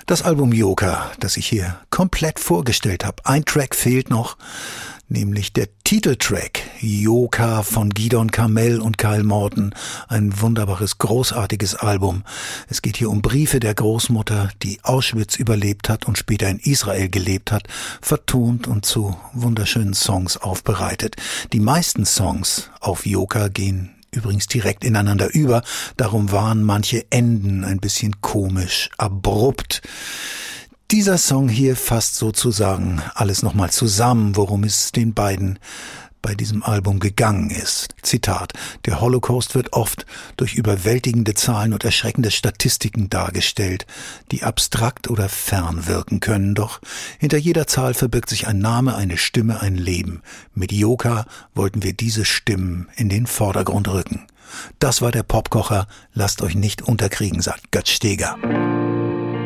Das Album Joker, das ich hier komplett vorgestellt habe. Ein Track fehlt noch, nämlich der Titeltrack Joker von Gidon Kamel und Kyle Morton. Ein wunderbares, großartiges Album. Es geht hier um Briefe der Großmutter, die Auschwitz überlebt hat und später in Israel gelebt hat, vertont und zu wunderschönen Songs aufbereitet. Die meisten Songs auf Joker gehen übrigens direkt ineinander über. Darum waren manche Enden ein bisschen komisch, abrupt. Dieser Song hier fasst sozusagen alles nochmal zusammen, worum es den beiden bei diesem Album gegangen ist. Zitat: Der Holocaust wird oft durch überwältigende Zahlen und erschreckende Statistiken dargestellt, die abstrakt oder fern wirken können. Doch hinter jeder Zahl verbirgt sich ein Name, eine Stimme, ein Leben. Mit Joker wollten wir diese Stimmen in den Vordergrund rücken. Das war der Popkocher. Lasst euch nicht unterkriegen, sagt Götz Steger.